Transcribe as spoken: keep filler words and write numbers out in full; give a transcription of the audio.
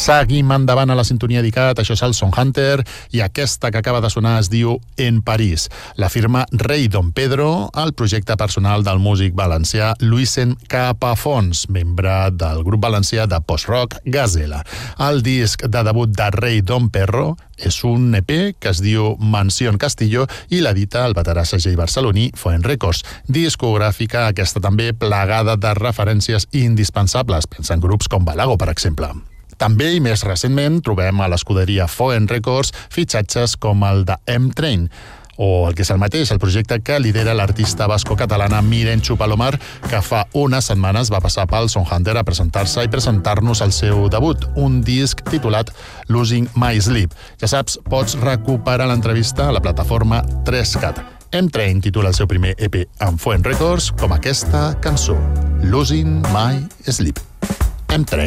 Seguim endavant a la sintonia d'ICAT, això és el Son Hunter, i aquesta que acaba de sonar es diu En París. La firma Rei Don Pedro, el projecte personal del músic valencià Luisen Capafons, membre del grup valencià de post-rock Gazela. El disc de debut de Rei Don Perro és un E P que es diu Mansión Castillo i l'edita el veterà segell barceloní Foent Records. Discogràfica aquesta també plagada de referències indispensables, pensa en grups com Balago, per exemple. També i més recentment trobem a l'escuderia Foent Records fitxatges com el de M-Train, o el que és el mateix, el projecte que lidera l'artista basco-catalana Mirenchu Palomar, que fa unes setmanes va passar pel Son Hunter a presentar-se i presentar-nos el seu debut, un disc titulat Losing My Sleep. Ja saps, pots recuperar l'entrevista a la plataforma tres cat. M-Train titula el seu primer E P amb Foent Records com aquesta cançó, Losing My Sleep. M-Train.